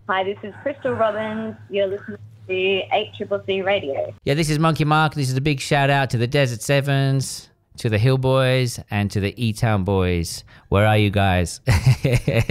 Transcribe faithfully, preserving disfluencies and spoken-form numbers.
Hi, this is Crystal Robbins. You're listening to eight C C C Radio. Yeah, this is Monkey Mark. This is a big shout out to the Desert Sevens, to the Hill Boys, and to the E-Town Boys. Where are you guys?